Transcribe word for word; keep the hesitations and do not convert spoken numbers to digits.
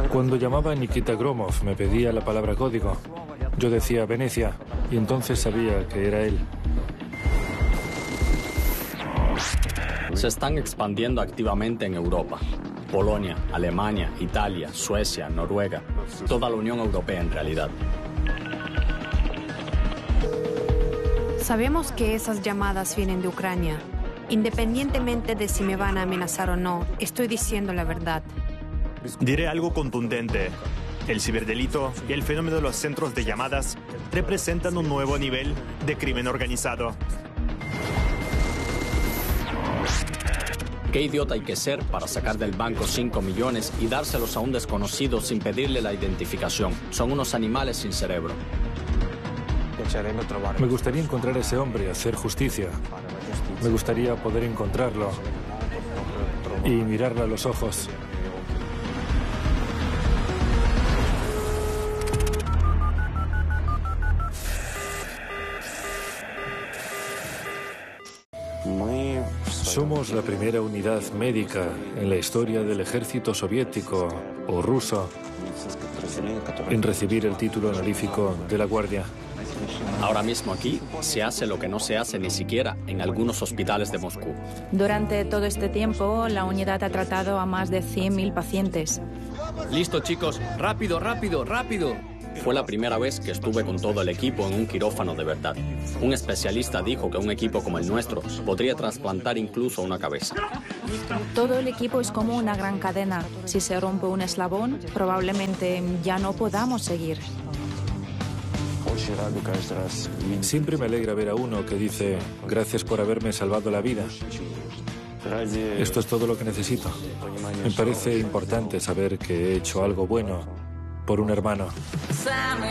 Cuando llamaba a Nikita Gromov me pedía la palabra código. Yo decía Venecia y entonces sabía que era él. Se están expandiendo activamente en Europa. Polonia, Alemania, Italia, Suecia, Noruega, toda la Unión Europea en realidad. Sabemos que esas llamadas vienen de Ucrania. Independientemente de si me van a amenazar o no, estoy diciendo la verdad. Diré algo contundente. El ciberdelito y el fenómeno de los centros de llamadas representan un nuevo nivel de crimen organizado. ¿Qué idiota hay que ser para sacar del banco cinco millones y dárselos a un desconocido sin pedirle la identificación? Son unos animales sin cerebro. Me gustaría encontrar a ese hombre, hacer justicia. Me gustaría poder encontrarlo y mirarle a los ojos. Somos la primera unidad médica en la historia del ejército soviético o ruso en recibir el título honorífico de la Guardia. Ahora mismo aquí se hace lo que no se hace ni siquiera en algunos hospitales de Moscú. Durante todo este tiempo, la unidad ha tratado a más de cien mil pacientes. Listo, chicos. Rápido, rápido, rápido. Fue la primera vez que estuve con todo el equipo en un quirófano de verdad. Un especialista dijo que un equipo como el nuestro podría trasplantar incluso una cabeza. Todo el equipo es como una gran cadena. Si se rompe un eslabón, probablemente ya no podamos seguir. Siempre me alegra ver a uno que dice, gracias por haberme salvado la vida. Esto es todo lo que necesito. Me parece importante saber que he hecho algo bueno por un hermano.